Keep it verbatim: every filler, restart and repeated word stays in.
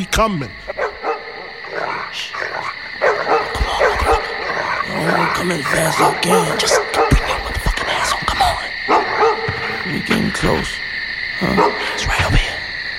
coming. Oh, come in fast as I can. Just bring your motherfucking ass on. Come on. We getting close. Huh? It's right over here.